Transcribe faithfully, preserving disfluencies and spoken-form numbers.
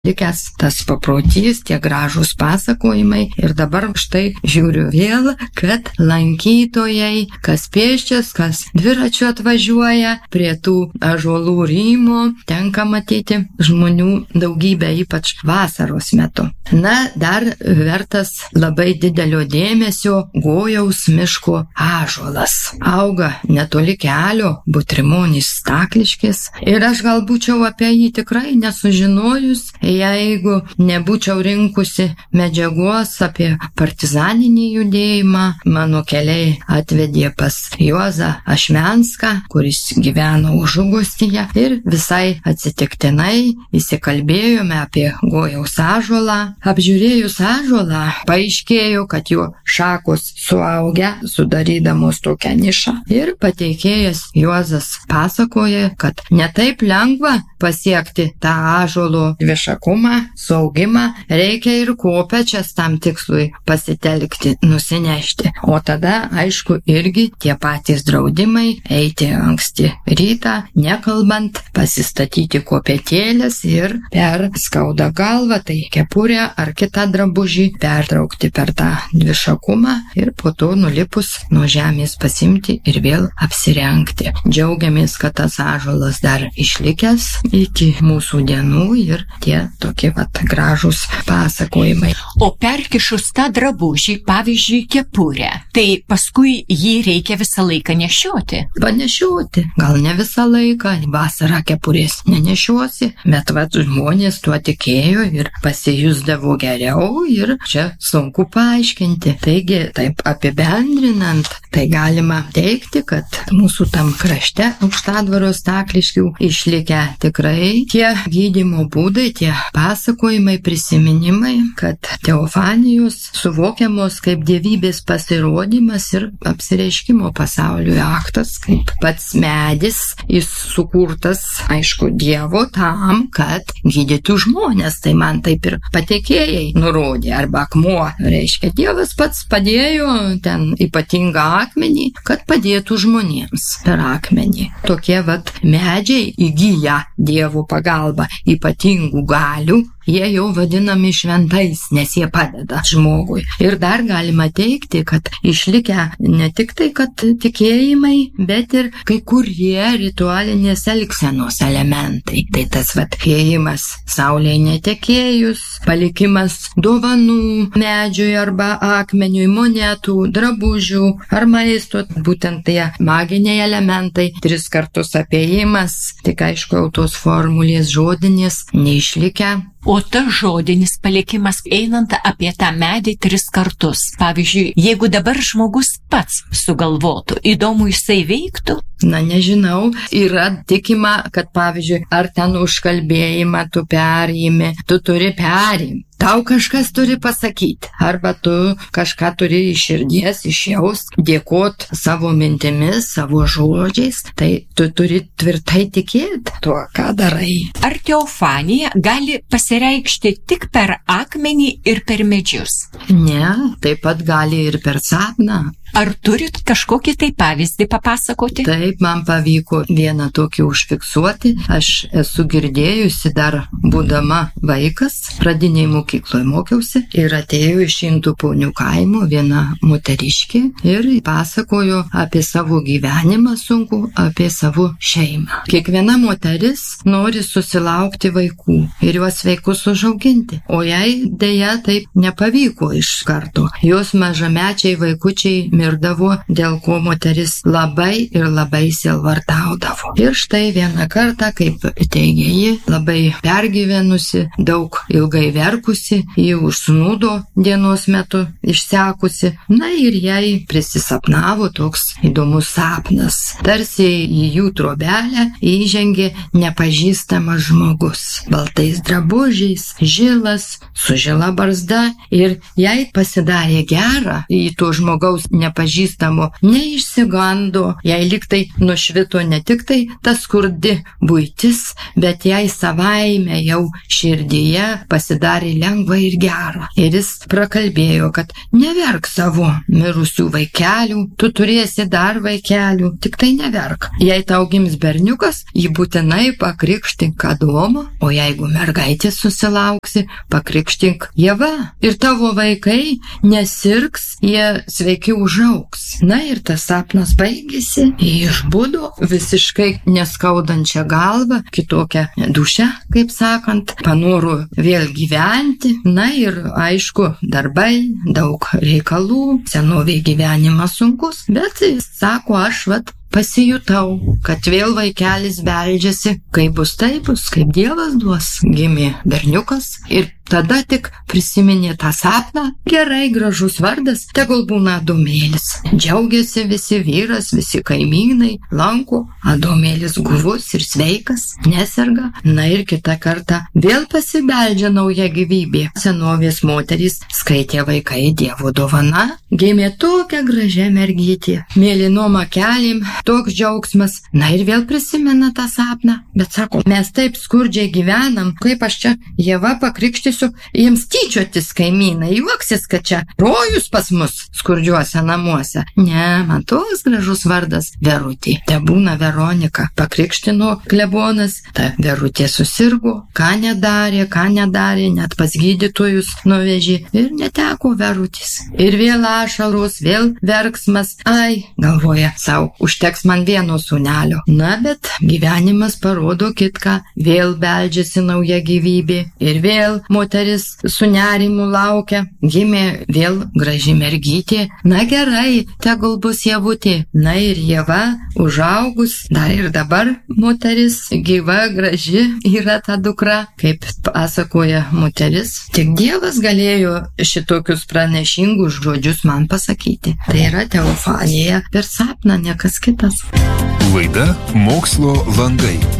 likęs tas paprotys, tie gražūs pasakojimai. Ir dabar štai žiūriu vėl, kad lankytojai, kas pėsčias, kas dviračiu atvažiuoja prie tų ąžuolų rymų, tenka matyti žmonių daugybę, ypač vasaros metu. Na, dar vertas labai didelio dėmesio Gojaus miško ąžuolas. Auga netoli kelio, Butrimonis Stakliškis. Ir aš gal būčiau apie jį tikrai nesužinojus, jeigu nebūčiau rinkusi medžiagos apie partizaninį judėjimą. Mano keliai atvedė pas Juozą Ašmenską, kuris gyveno Užugustyje, ir visai atsitiktinai įsikalbėjome apie Gojaus ąžuolą. Apžiūrėjus ąžuolą, paaiškėjo, kad jo šakos suaugę, sudarydamos tokią nišą. Ir pateikėjas Juozas pasakoja, kad netaip lengva pasiekti tą ąžuolo dvišakumą, suaugimą, reikia ir kopečias tam tikslui pasitelkti, nusinešti. O tada, aišku, irgi tie patys draudimai eiti anksti rytą, nekalbant, pasistatyti kopetėlės ir per skaudą galvą, tai kepurę ar kitą drabužį, pertraukti per tą dvišakumą ir po to nulipus nuo žemės pasimti ir vėl apsirengti. Džiaugiamės, kad tas ąžuolas dar išlikęs iki mūsų dienų ir tie tokie vat gražūs pasakojimai. O perkišus tą drabužį, pavyzdžiui, kepurę, tai paskui jį reikia visą laiką nešioti? Panešioti, gal ne visą laiką, vasarą kepurės nenešiosi, bet vat žmonės tuo tikėjo ir pasijusdavo geriau ir čia sunku paaiškinti. Taigi, taip apibendrinant, tai galima teigti, kad mūsų tam krašte Aukštadvario Stakliškių išlikę tikrai tie gydymo būdai, tie pasakojimai, prisiminimai, kad teofanijos suvokiamos kaip dievybės pasirodymas ir apsireiškimo pasauliui aktas, kaip pats medis, jis sukurtas, aišku, Dievo tam, kad gydytų žmonės. Tai man taip ir patekėjai nurodė, arba akmuo, reiškia, Dievas pats padėjo ten ypatingą akmenį, kad padėtų žmonėms per akmenį. Tokie vat medžiai įgyja Dievo pagalbą ypatingų galių, jie jau vadinami šventais, nes jie padeda žmogui. Ir dar galima teigti, kad išlikę ne tik tai, kad tikėjimai, bet ir kai kurie ritualinės elgsenos elementai. Tai tas vat ėjimas saulei netekėjus, palikimas dovanų medžiui arba akmeniui, monetų, drabužių ar maisto, būtent tie maginiai elementai, tris kartus apėjimas, tik aišku, tos formulės žodinės neišlikę. O tas žodinis palikimas einant apie tą medį tris kartus. Pavyzdžiui, jeigu dabar žmogus pats sugalvotų, įdomu jisai veiktų? Na, nežinau, yra tikima, kad pavyzdžiui, ar ten užkalbėjimą tu perimi, tu turi perimti. Tau kažkas turi pasakyti, arba tu kažką turi iš širdies, išjaust, dėkot savo mintimis, savo žodžiais, tai tu turi tvirtai tikėti tuo, ką darai. Ar teofanija gali pasireikšti tik per akmenį ir per medžius? Ne, taip pat gali ir per sapną. Ar turit kažkokį tai pavyzdį papasakoti? Taip, man pavyko vieną tokį užfiksuoti. Aš esu girdėjusi dar būdama vaikas, pradiniai mokykloje mokiausi ir atėjo iš Intuponių kaimo viena moteriškė ir pasakojo apie savo gyvenimą sunku, apie savo šeimą. Kiekviena moteris nori susilaukti vaikų ir juos vaikus užauginti, o jai dėja taip nepavyko iš karto. Jos mažamečiai vaikučiai mirdavo, dėl ko moteris labai ir labai sielvartaudavo. Ir štai vieną kartą, kaip teigia ji, labai pergyvenusi, daug ilgai verkusi, ji užsnūdo dienos metu, išsekusi, na ir jai prisisapnavo toks įdomus sapnas. Tarsi į jų trobelę įžengė nepažįstamas žmogus, baltais drabužiais, žilas, su žila barzda, ir jai pasidarė gera į to žmogaus nepažįstamą nepažįstamo neišsigando, jai liktai nušvito ne tik tai ta skurdi buitis, bet jai savaime jau širdyje pasidarė lengva ir gera. Ir jis prakalbėjo, kad neverk savo mirusių vaikelių, tu turėsi dar vaikelių, tik tai neverk. Jei tau gims berniukas, jį būtinai pakrikštink Adomą, o jeigu mergaitės susilauksi, pakrikštink Ieva. Ir tavo vaikai nesirgs, jie sveiki užaugs. Na ir tas sapnas baigėsi, jie išbudo visiškai neskaudančią galvą, kitokią dušę, kaip sakant, panoro vėl gyventi. Na ir aišku, darbai, daug reikalų, senovėj gyvenimas sunkus, bet jis sako, aš vat pasijutau, kad vėl vaikelis beldžiasi, kaip bus taip bus, kaip Dievas duos. Gimė berniukas ir tada tik prisiminė tą sapną. Gerai, gražus vardas, tegul būna Adomėlis. Džiaugiasi visi, vyras, visi kaimynai, lanko, Adomėlis guvus ir sveikas, neserga. Na ir kitą kartą vėl pasibeldžia nauja gyvybė. Senovės moterys skaitė vaikai Dievo dovana. Gimė tokia gražia mergytė, mėlynom akelėm, toks džiaugsmas. Na ir vėl prisimena tą sapną. Bet sako, mes taip skurdžiai gyvenam, kaip aš čia Ieva pakrikštysiu, jiems tyčiotis kaimynai, juoksis, kad čia rojus pas mus skurdžiuose namuose. Ne, man toks gražus vardas Verutė. Te būna Veronika. Pakrikštino klebonas, ta Verutė susirgo, ką nedarė, ką nedarė, net pas gydytojus nuvežė ir neteko Verutės. Ir vėl ašaros, vėl verksmas. Ai, galvoja savo, užteks man vieno sūnelio. Na, bet gyvenimas parodo kitką. Vėl beldžiasi nauja gyvybė ir vėl moteris su nerimu laukia. Gimė vėl graži mergytė. Na gerai, tegul bus Ievutė. Na ir Ieva užaugus, dar ir dabar moteris gyva, graži yra ta dukra, kaip pasakoja moteris. Tik Dievas galėjo šitokius pranešingus žodžius man pasakyti. Tai yra Teofanija per sapną, niekas kitas. Laida Mokslo langai.